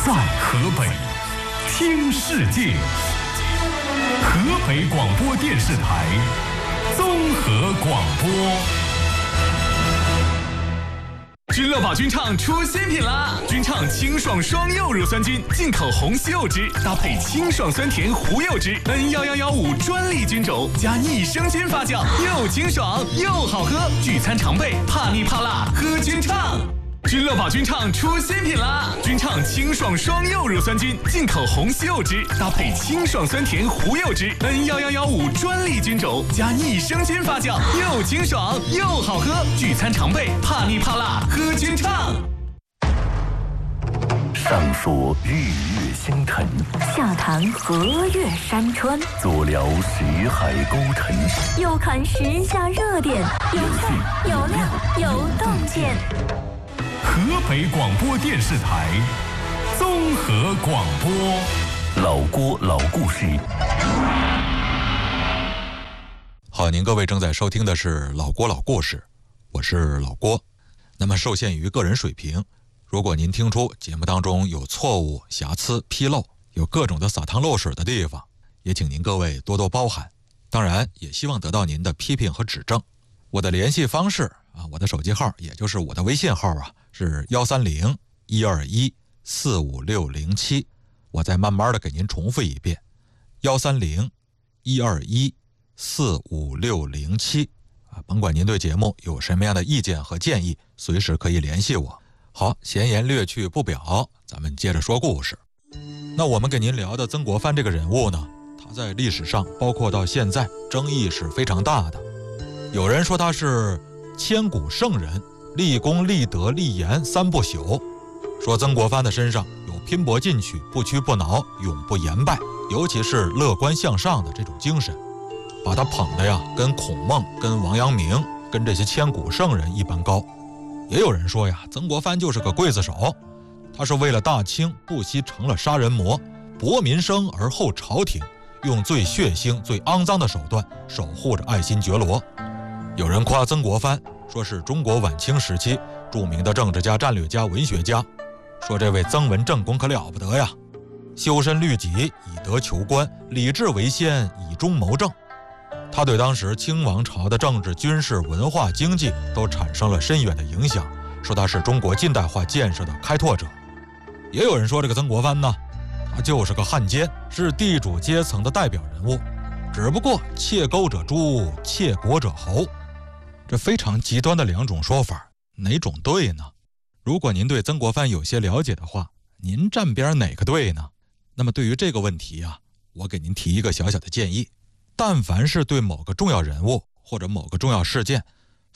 在河北听世界，河北广播电视台综合广播。君乐宝君畅出新品啦！君畅清爽双柚乳酸菌，进口红西柚汁，搭配清爽酸甜胡柚汁 ，N11115专利菌种，加益生菌发酵，又清爽又好喝。聚餐常备，怕腻怕辣，喝君畅。君乐宝君畅出新品啦！君畅清爽双柚乳酸菌，进口红西柚汁，搭配清爽酸甜胡柚汁 ，N11115专利菌种，加益生菌发酵，又清爽又好喝。聚餐常备，怕腻怕辣，喝君畅。 上说日月星辰， 下谈河岳山川， 左聊识海沟沉， 右看时下热点，有趣有料有洞见。 河北广播电视台综合广播， 老郭老故事。 好，您各位正在收听的是老郭老故事，我是老郭。那么受限于个人水平，如果您听出节目当中有错误、瑕疵、纰漏，有各种的洒汤漏水的地方，也请您各位多多包涵。当然也希望得到您的批评和指正。我的联系方式我的手机号也就是我的微信号是130-121-45607，我再慢慢的给您重复一遍，130-121-45607，甭管您对节目有什么样的意见和建议，随时可以联系我。好，闲言略去不表，咱们接着说故事。那我们给您聊的曾国藩这个人物呢，他在历史上包括到现在争议是非常大的。有人说他是千古圣人，立功立德立言三不朽，说曾国藩的身上有拼搏进取、不屈不挠、永不言败，尤其是乐观向上的这种精神，把他捧的跟孔孟、跟王阳明、跟这些千古圣人一般高。也有人说曾国藩就是个刽子手，他是为了大清不惜成了杀人魔，博民生而后朝廷，用最血腥最肮脏的手段守护着爱新觉罗。有人夸曾国藩说是中国晚清时期著名的政治家、战略家、文学家，说这位曾文正公可了不得呀，修身律己，以德求官，理智为先，以忠谋政。他对当时清王朝的政治、军事、文化、经济都产生了深远的影响，说他是中国近代化建设的开拓者。也有人说这个曾国藩呢，他就是个汉奸，是地主阶层的代表人物，只不过窃钩者诛，窃国者侯。这非常极端的两种说法，哪种对呢？如果您对曾国藩有些了解的话，您站边哪个对呢？那么对于这个问题我给您提一个小小的建议，但凡是对某个重要人物或者某个重要事件